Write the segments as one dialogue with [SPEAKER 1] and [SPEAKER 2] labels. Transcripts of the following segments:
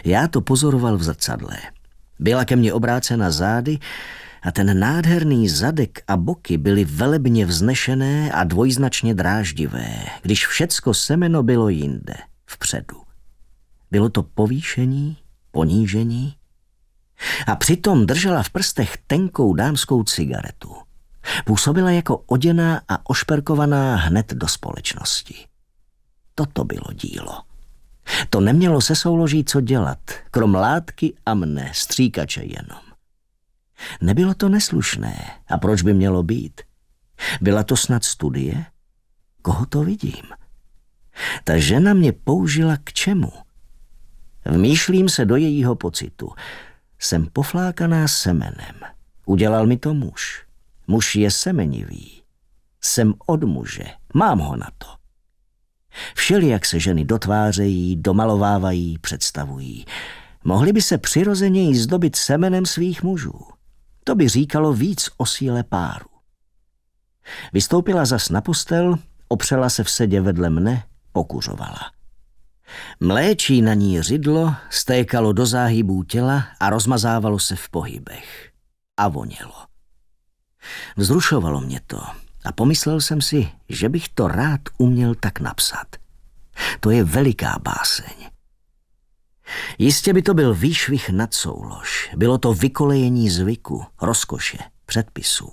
[SPEAKER 1] Já to pozoroval v zrcadle. Byla ke mně obrácena zády a ten nádherný zadek a boky byly velebně vznešené a dvojznačně dráždivé, když všecko semeno bylo jinde, vpředu. Bylo to povýšení, ponížení a přitom držela v prstech tenkou dámskou cigaretu. Působila jako oděná a ošperkovaná hned do společnosti. Toto bylo dílo. To nemělo se souloží co dělat, krom látky a mne, stříkače jenom. Nebylo to neslušné, a proč by mělo být? Byla to snad studie? Koho to vidím? Ta žena mě použila k čemu? Vmýšlím se do jejího pocitu. Jsem poflákaná semenem. Udělal mi to muž. Muž je semenivý. Jsem od muže. Mám ho na to. Všelijak se ženy dotvářejí, domalovávají, představují. Mohly by se přirozeněji zdobit semenem svých mužů. To by říkalo víc o síle páru. Vystoupila zas na postel, opřela se v sedě vedle mne, pokuřovala. Mléčí na ní řidlo, stékalo do záhybů těla a rozmazávalo se v pohybech. A vonělo. Vzrušovalo mě to a pomyslel jsem si, že bych to rád uměl tak napsat. To je veliká báseň. Jistě by to byl výšvih nad soulož. Bylo to vykolejení zvyku, rozkoše, předpisů.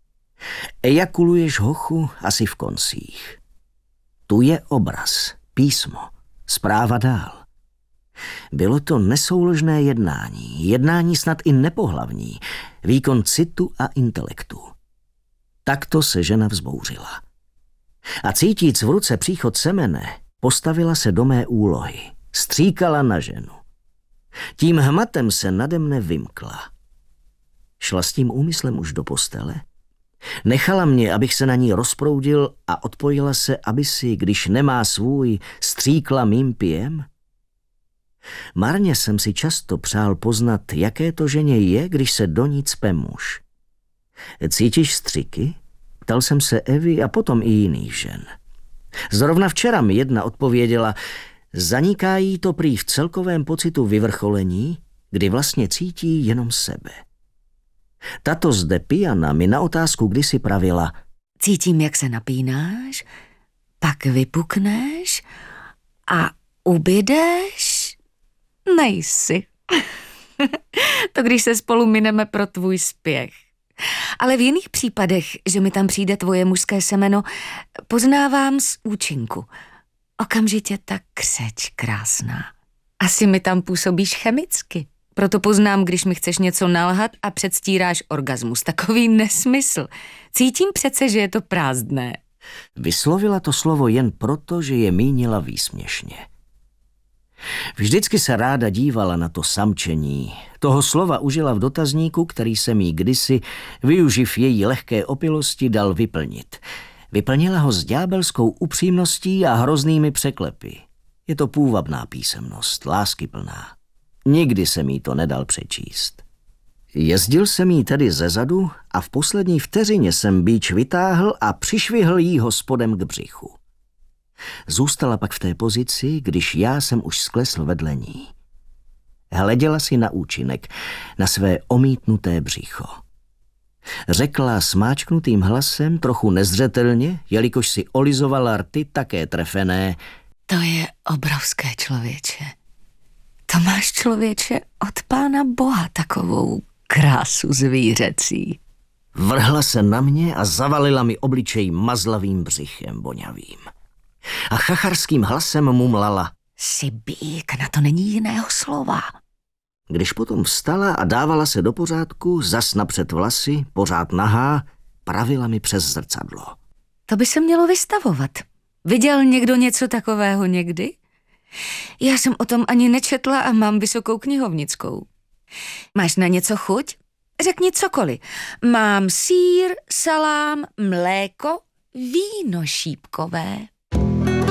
[SPEAKER 1] Ejakuluješ hochu asi v koncích. Tu je obraz, písmo, zpráva dál. Bylo to nesouložné jednání snad i nepohlavní, výkon citu a intelektu. Takto se žena vzbouřila. A cítíc v ruce příchod semene, postavila se do mé úlohy, stříkala na ženu. Tím hmatem se nade mne vymkla. Šla s tím úmyslem už do postele? Nechala mě, abych se na ní rozproudil a odpojila se, aby si, když nemá svůj, stříkla mým pijem? Marně jsem si často přál poznat, jaké to ženě je, když se do ní cpe muž. Cítíš střiky? Ptal jsem se Evy a potom i jiných žen. Zrovna včera mi jedna odpověděla, zaniká jí to prý v celkovém pocitu vyvrcholení, kdy vlastně cítí jenom sebe. Tato zde pijana mi na otázku kdysi pravila:
[SPEAKER 2] cítím, jak se napínáš, pak vypukneš a ubydeš, nejsi. To když se spolu mineme pro tvůj spěch. Ale v jiných případech, že mi tam přijde tvoje mužské semeno, poznávám z účinku. Okamžitě ta křeč krásná. Asi mi tam působíš chemicky. Proto poznám, když mi chceš něco nalhat a předstíráš orgasmus. Takový nesmysl. Cítím přece, že je to prázdné.
[SPEAKER 1] Vyslovila to slovo jen proto, že je mínila výsměšně. Vždycky se ráda dívala na to samčení. Toho slova užila v dotazníku, který jsem jí kdysi, využiv její lehké opilosti, dal vyplnit. Vyplnila ho s ďábelskou upřímností a hroznými překlepy. Je to půvabná písemnost, láskyplná. Nikdy jsem jí to nedal přečíst. Jezdil jsem jí tedy zezadu a v poslední vteřině jsem bíč vytáhl a přišvihl jí ho spodem k břichu. Zůstala pak v té pozici, když já jsem už sklesl vedle ní. Hleděla si na účinek, na své omítnuté břicho. Řekla smáčknutým hlasem, trochu nezřetelně, jelikož si olizovala rty také trefené:
[SPEAKER 2] to je obrovské, člověče. To máš, člověče, od Pána Boha takovou krásu zvířecí.
[SPEAKER 1] Vrhla se na mě a zavalila mi obličej mazlavým břichem voňavým. A chacharským hlasem mumlala:
[SPEAKER 2] jsi bík, na to není jiného slova.
[SPEAKER 1] Když potom vstala a dávala se do pořádku, zas napřed vlasy, pořád nahá, pravila mi přes zrcadlo:
[SPEAKER 2] to by se mělo vystavovat. Viděl někdo něco takového někdy? Já jsem o tom ani nečetla a mám vysokou knihovnickou. Máš na něco chuť? Řekni cokoliv. Mám sýr, salám, mléko, víno šípkové.